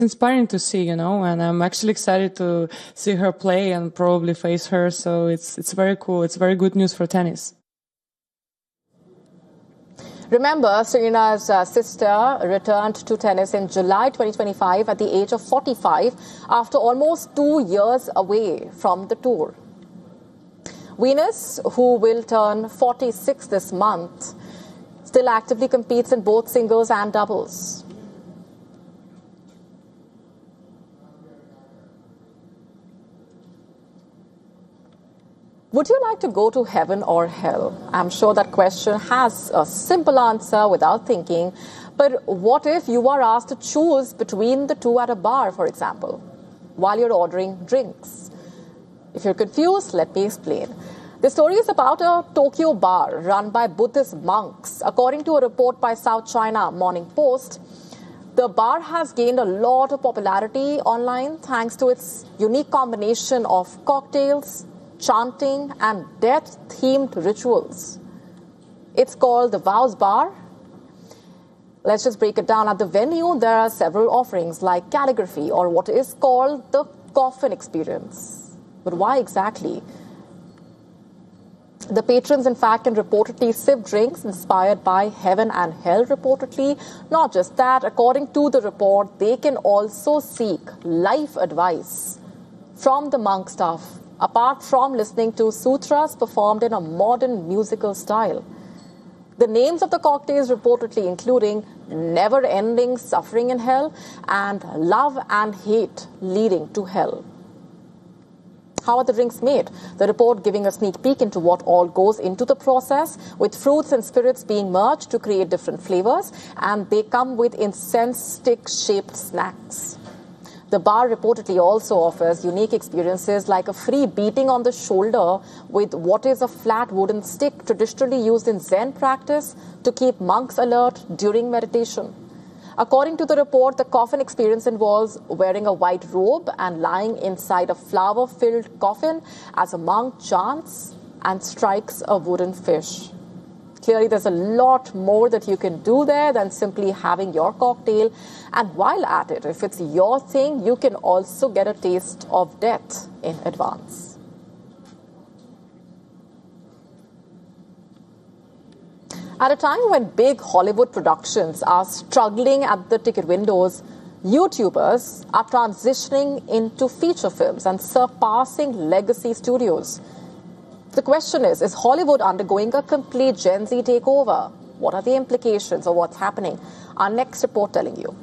inspiring to see, and I'm actually excited to see her play and probably face her. So it's very cool. It's very good news for tennis. Remember, Serena's sister returned to tennis in July 2025 at the age of 45 after almost 2 years away from the tour. Venus, who will turn 46 this month, still actively competes in both singles and doubles. Would you like to go to heaven or hell? I'm sure that question has a simple answer without thinking. But what if you are asked to choose between the two at a bar, for example, while you're ordering drinks? If you're confused, let me explain. The story is about a Tokyo bar run by Buddhist monks. According to a report by South China Morning Post, the bar has gained a lot of popularity online thanks to its unique combination of cocktails, chanting and death-themed rituals. It's called the Vows Bar. Let's just break it down. At the venue, there are several offerings like calligraphy or what is called the coffin experience. But why exactly? The patrons, in fact, can reportedly sip drinks inspired by heaven and hell, reportedly. Not just that, according to the report, they can also seek life advice from the monk staff, apart from listening to sutras performed in a modern musical style. The names of the cocktails reportedly including never-ending suffering in hell and love and hate leading to hell. How are the drinks made? The report giving a sneak peek into what all goes into the process, with fruits and spirits being merged to create different flavors, and they come with incense stick-shaped snacks. The bar reportedly also offers unique experiences like a free beating on the shoulder with what is a flat wooden stick traditionally used in Zen practice to keep monks alert during meditation. According to the report, the coffin experience involves wearing a white robe and lying inside a flower-filled coffin as a monk chants and strikes a wooden fish. Clearly, there's a lot more that you can do there than simply having your cocktail. And while at it, if it's your thing, you can also get a taste of death in advance. At a time when big Hollywood productions are struggling at the ticket windows, YouTubers are transitioning into feature films and surpassing legacy studios. The question is Hollywood undergoing a complete Gen Z takeover? What are the implications of what's happening? Our next report telling you.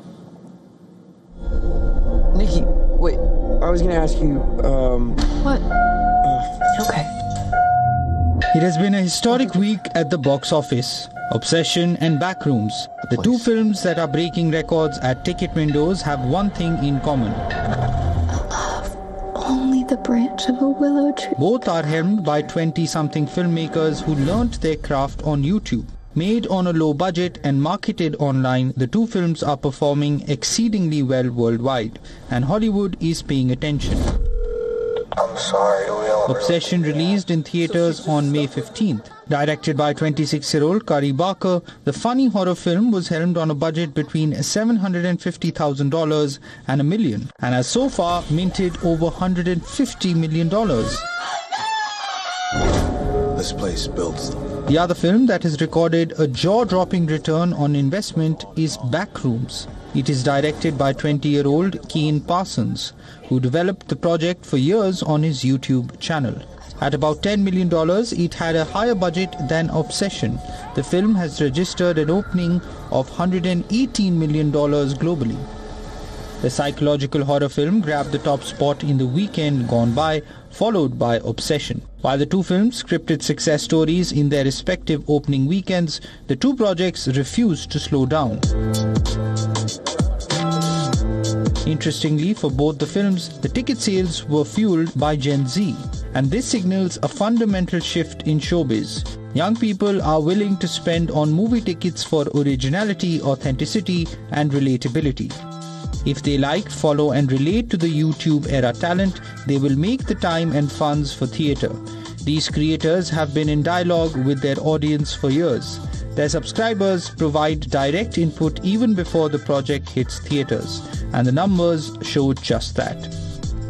Nikki, wait, I was going to ask you, What? Okay. It has been a historic week at the box office. Obsession and Backrooms, the two films that are breaking records at ticket windows, have one thing in common. Only the branch of a willow tree. Both are helmed by 20-something filmmakers who learnt their craft on YouTube. Made on a low budget and marketed online, the two films are performing exceedingly well worldwide, and Hollywood is paying attention. I'm sorry, Obsession released in theatres on May 15th. Directed by 26-year-old Kari Barker, the funny horror film was helmed on a budget between $750,000 and $1 million, and has so far minted over $150 million. This place builds them. The other film that has recorded a jaw-dropping return on investment is Backrooms. It is directed by 20-year-old Kane Parsons, who developed the project for years on his YouTube channel. At about $10 million, it had a higher budget than Obsession. The film has registered an opening of $118 million globally. The psychological horror film grabbed the top spot in the weekend gone by, followed by Obsession. While the two films scripted success stories in their respective opening weekends, the two projects refused to slow down. Interestingly, for both the films, the ticket sales were fueled by Gen Z, and this signals a fundamental shift in showbiz. Young people are willing to spend on movie tickets for originality, authenticity, and relatability. If they like, follow, and relate to the YouTube-era talent, they will make the time and funds for theatre. These creators have been in dialogue with their audience for years. Their subscribers provide direct input even before the project hits theatres. and the numbers showed just that.